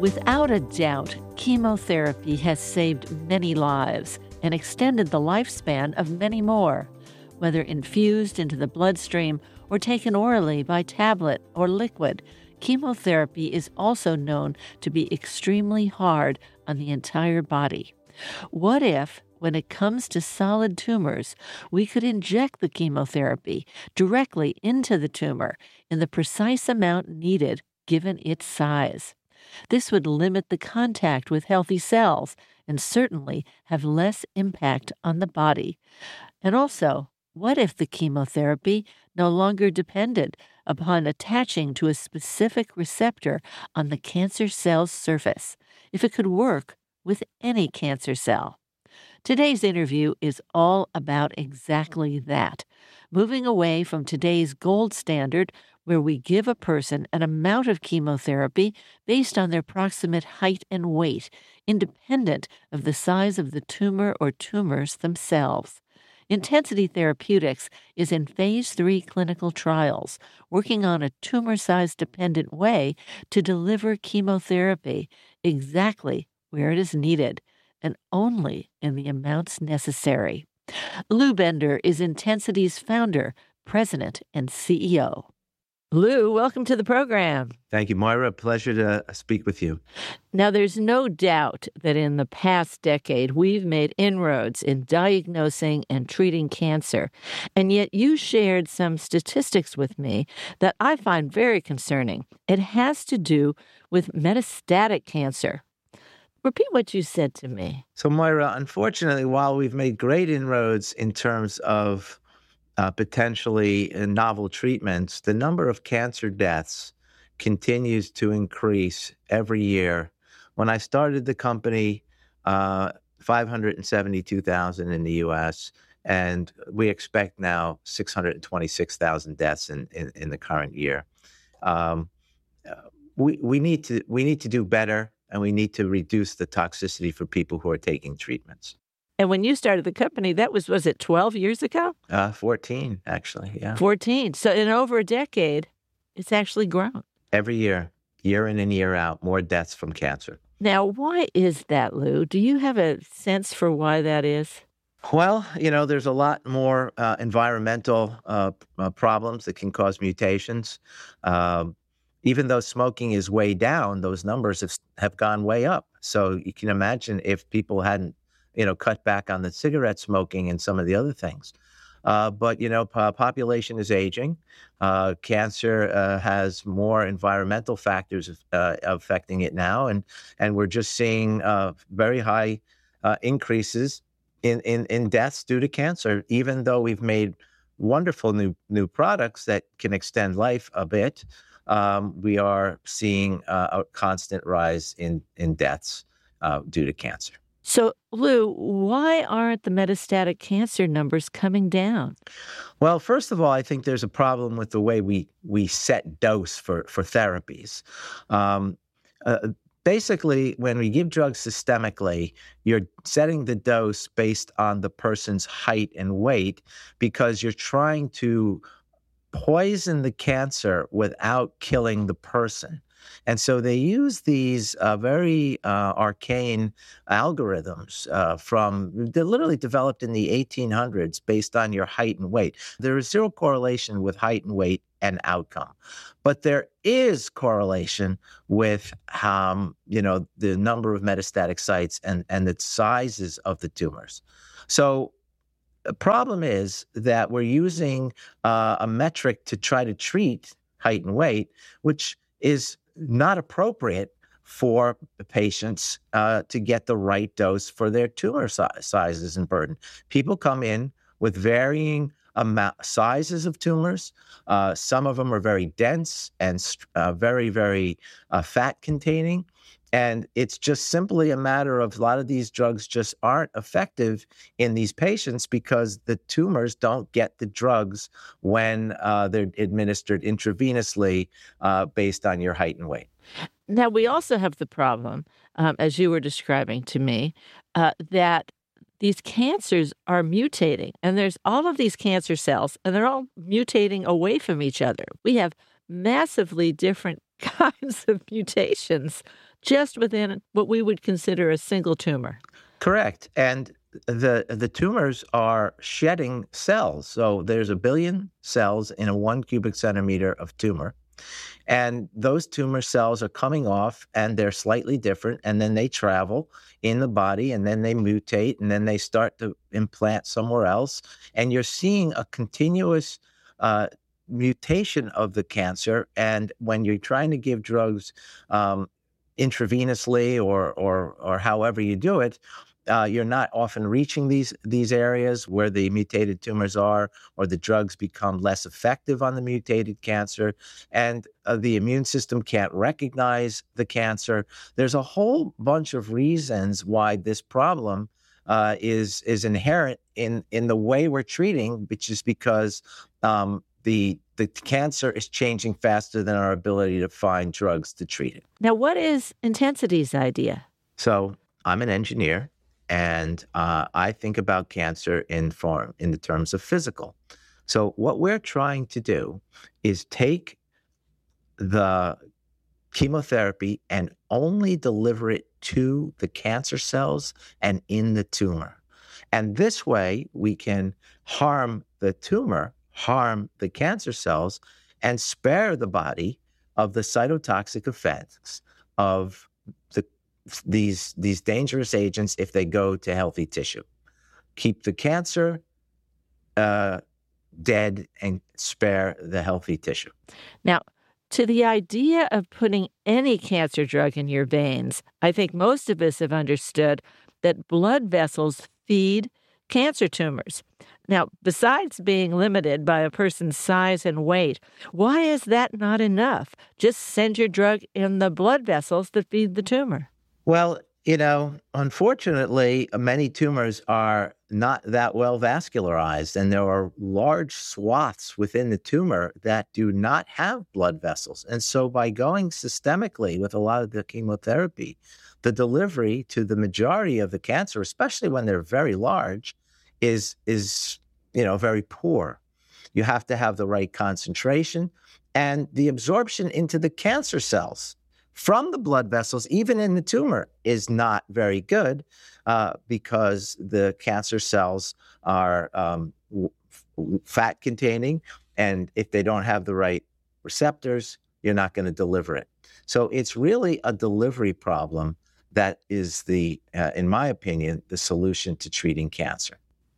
Without a doubt, chemotherapy has saved many lives and extended the lifespan of many more. Whether infused into the bloodstream or taken orally by tablet or liquid, chemotherapy is also known to be extremely hard on the entire body. What if, when it comes to solid tumors, we could inject the chemotherapy directly into the tumor in the precise amount needed given its size? This would limit the contact with healthy cells and certainly have less impact on the body. And also, what if the chemotherapy no longer depended upon attaching to a specific receptor on the cancer cell's surface, if it could work with any cancer cell? Today's interview is all about exactly that, moving away from today's gold standard where we give a person an amount of chemotherapy based on their proximate height and weight, independent of the size of the tumor or tumors themselves. Intensity Therapeutics is in Phase 3 clinical trials, working on a tumor-size dependent way to deliver chemotherapy exactly where it is needed, and only in the amounts necessary. Lou Bender is Intensity's founder, president, and CEO. Lou, welcome to the program. Thank you, Moira. Pleasure to speak with you. Now, there's no doubt that in the past decade, we've made inroads in diagnosing and treating cancer. And yet you shared some statistics with me that I find very concerning. It has to do with metastatic cancer. Repeat what you said to me. So, Moira, unfortunately, while we've made great inroads in terms of potentially novel treatments, the number of cancer deaths continues to increase every year. When I started the company, 572,000 in the U.S., and we expect now 626,000 deaths in the current year. We need to do better, and we need to reduce the toxicity for people who are taking treatments. And when you started the company, that was it 12 years ago? 14, actually, yeah. 14. So in over a decade, it's actually grown. Every year in and year out, more deaths from cancer. Now, why is that, Lou? Do you have a sense for why that is? Well, there's a lot more environmental problems that can cause mutations. Even though smoking is way down, those numbers have gone way up. So you can imagine if people hadn't cut back on the cigarette smoking and some of the other things. But population is aging. Cancer has more environmental factors affecting it now. And we're just seeing very high increases in deaths due to cancer, even though we've made wonderful new products that can extend life a bit. We are seeing a constant rise in deaths due to cancer. So, Lou, why aren't the metastatic cancer numbers coming down? Well, first of all, I think there's a problem with the way we set dose for therapies. Basically, when we give drugs systemically, you're setting the dose based on the person's height and weight because you're trying to poison the cancer without killing the person. And so they use these very arcane algorithms they're literally developed in the 1800s based on your height and weight. There is zero correlation with height and weight and outcome. But there is correlation with the number of metastatic sites and the sizes of the tumors. So the problem is that we're using a metric to try to treat height and weight, which is not appropriate for patients to get the right dose for their tumor sizes and burden. People come in with varying sizes of tumors. Some of them are very dense and very, very fat-containing. And it's just simply a matter of a lot of these drugs just aren't effective in these patients because the tumors don't get the drugs when they're administered intravenously based on your height and weight. Now, we also have the problem, as you were describing to me, that these cancers are mutating. And there's all of these cancer cells, and they're all mutating away from each other. We have massively different kinds of mutations just within what we would consider a single tumor. Correct. And the tumors are shedding cells. So there's 1 billion cells in a 1 cubic centimeter of tumor. And those tumor cells are coming off and they're slightly different. And then they travel in the body and then they mutate and then they start to implant somewhere else. And you're seeing a continuous mutation of the cancer. And when you're trying to give drugs intravenously or however you do it, you're not often reaching these areas where the mutated tumors are, or the drugs become less effective on the mutated cancer, and the immune system can't recognize the cancer. There's a whole bunch of reasons why this problem is inherent in the way we're treating, which is because the cancer is changing faster than our ability to find drugs to treat it. Now, what is Intensity's idea? So I'm an engineer. And I think about cancer in the terms of physical. So what we're trying to do is take the chemotherapy and only deliver it to the cancer cells and in the tumor. And this way we can harm the tumor, harm the cancer cells, and spare the body of the cytotoxic effects of these dangerous agents if they go to healthy tissue. Keep the cancer dead and spare the healthy tissue. Now, to the idea of putting any cancer drug in your veins, I think most of us have understood that blood vessels feed cancer tumors. Now, besides being limited by a person's size and weight, why is that not enough? Just send your drug in the blood vessels that feed the tumor. Well, unfortunately, many tumors are not that well vascularized, and there are large swaths within the tumor that do not have blood vessels. And so by going systemically with a lot of the chemotherapy, the delivery to the majority of the cancer, especially when they're very large, is very poor. You have to have the right concentration, and the absorption into the cancer cells from the blood vessels, even in the tumor, is not very good because the cancer cells are fat-containing, and if they don't have the right receptors, you're not going to deliver it. So it's really a delivery problem that is in my opinion, the solution to treating cancer.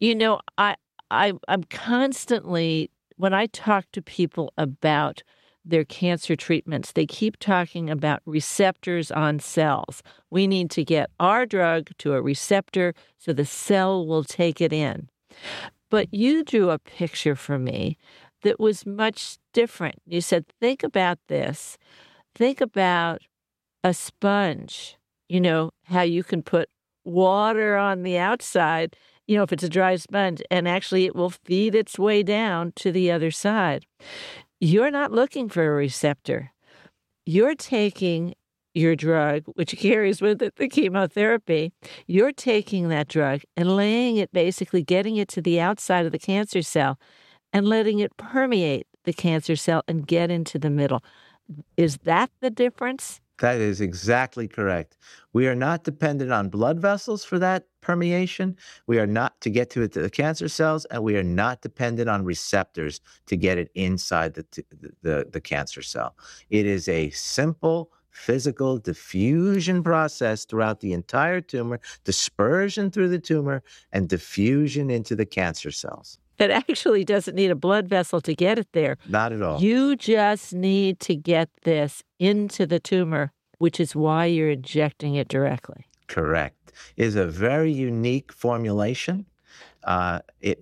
I'm constantly, when I talk to people about their cancer treatments, they keep talking about receptors on cells. We need to get our drug to a receptor so the cell will take it in. But you drew a picture for me that was much different. You said, think about this. Think about a sponge, how you can put water on the outside, if it's a dry sponge, and actually it will feed its way down to the other side. You're not looking for a receptor. You're taking your drug, which carries with it the chemotherapy. You're taking that drug and laying it, basically getting it to the outside of the cancer cell and letting it permeate the cancer cell and get into the middle. Is that the difference? That is exactly correct. We are not dependent on blood vessels for that permeation. We are not to get to it to the cancer cells, and we are not dependent on receptors to get it inside the cancer cell. It is a simple physical diffusion process throughout the entire tumor, dispersion through the tumor, and diffusion into the cancer cells. It actually doesn't need a blood vessel to get it there. Not at all. You just need to get this into the tumor, which is why you're injecting it directly. Correct. It is a very unique formulation. It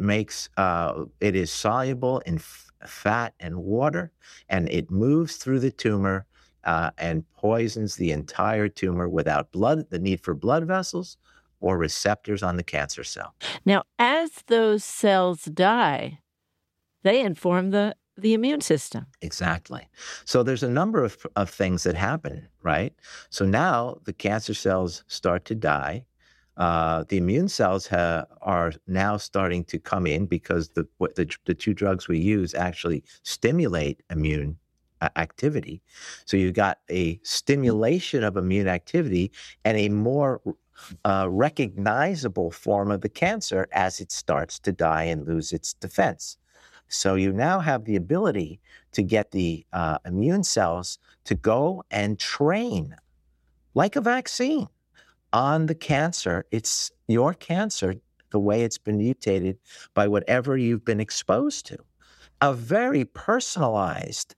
is soluble in fat and water, and it moves through the tumor and poisons the entire tumor without the need for blood vessels or receptors on the cancer cell. Now, as those cells die, they inform the immune system. Exactly. So there's a number of things that happen, right? So now the cancer cells start to die. The immune cells are now starting to come in because the two drugs we use actually stimulate immune activity. So you got a stimulation of immune activity and a more recognizable form of the cancer as it starts to die and lose its defense. So you now have the ability to get the immune cells to go and train like a vaccine on the cancer. It's your cancer, the way it's been mutated by whatever you've been exposed to. A very personalized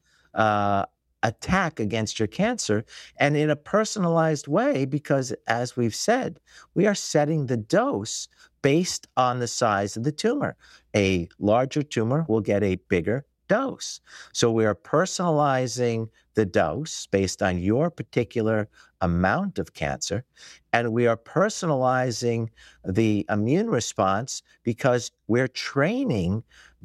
attack against your cancer, and in a personalized way, because as we've said, we are setting the dose based on the size of the tumor. A larger tumor will get a bigger dose. So we are personalizing the dose based on your particular amount of cancer, and we are personalizing the immune response because we're training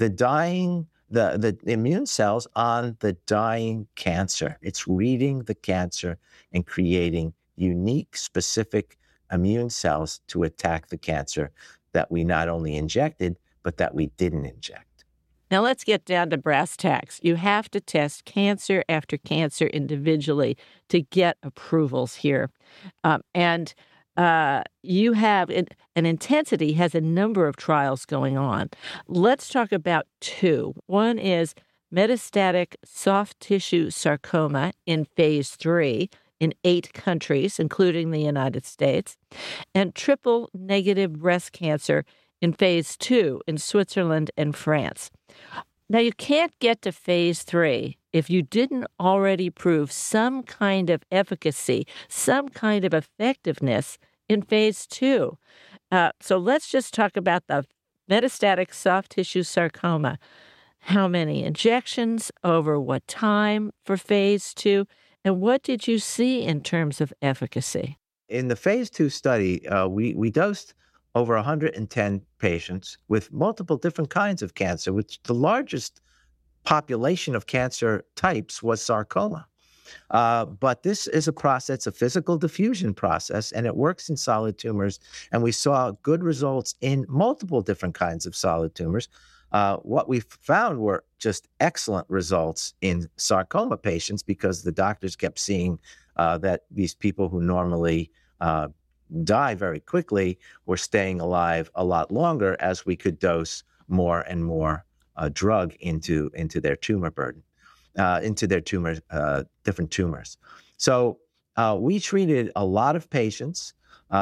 the immune cells on the dying cancer. It's reading the cancer and creating unique, specific immune cells to attack the cancer that we not only injected, but that we didn't inject. Now let's get down to brass tacks. You have to test cancer after cancer individually to get approvals here. And you have an Intensity has a number of trials going on. Let's talk about two. One is metastatic soft tissue sarcoma in phase 3 in 8 countries, including the United States, and triple negative breast cancer in phase 2 in Switzerland and France. Now, you can't get to phase 3 if you didn't already prove some kind of efficacy, some kind of effectiveness in phase 2. So let's just talk about the metastatic soft tissue sarcoma. How many injections, over what time for phase 2, and what did you see in terms of efficacy? In the phase 2 study, we dosed over 110 patients with multiple different kinds of cancer, which the largest population of cancer types was sarcoma. But this is a process, a physical diffusion process, and it works in solid tumors. And we saw good results in multiple different kinds of solid tumors. What we found were just excellent results in sarcoma patients because the doctors kept seeing that these people who normally die very quickly were staying alive a lot longer as we could dose more and more drug into their tumor burden, into their different tumors. So we treated a lot of patients,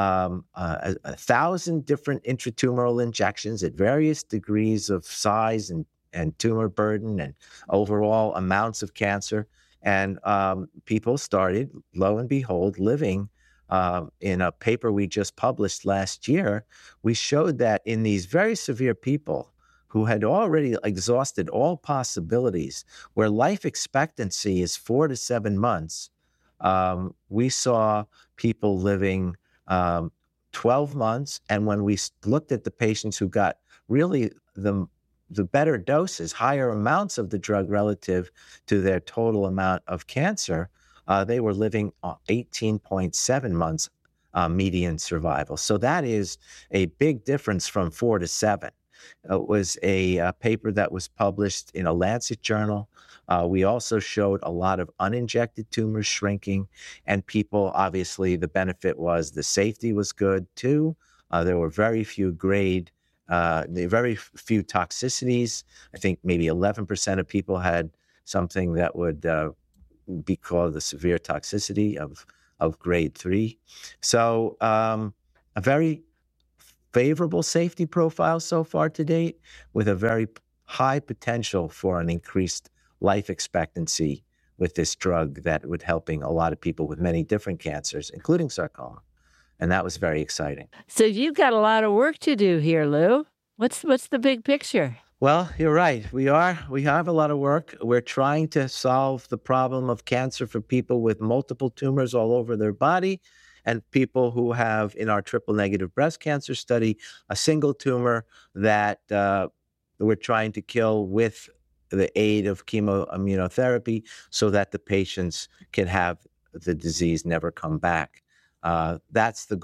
1,000 different intratumoral injections at various degrees of size and tumor burden and overall amounts of cancer. And people started, lo and behold, living. In a paper we just published last year, we showed that in these very severe people who had already exhausted all possibilities, where life expectancy is 4 to 7 months, we saw people living 12 months. And when we looked at the patients who got really the better doses, higher amounts of the drug relative to their total amount of cancer, they were living 18.7 months median survival. So that is a big difference from 4 to 7. It was a paper that was published in a Lancet journal. We also showed a lot of uninjected tumors shrinking, and people, obviously, the benefit was the safety was good too. There were very few very few toxicities. I think maybe 11% of people had something that would be called the severe toxicity of grade 3. So a very favorable safety profile so far to date, with a very high potential for an increased life expectancy with this drug that would helping a lot of people with many different cancers, including sarcoma. And that was very exciting. So you've got a lot of work to do here, Lou. What's the big picture? Well, you're right. We have a lot of work. We're trying to solve the problem of cancer for people with multiple tumors all over their body, and people who have, in our triple negative breast cancer study, a single tumor that we're trying to kill with the aid of chemoimmunotherapy so that the patients can have the disease never come back. That's the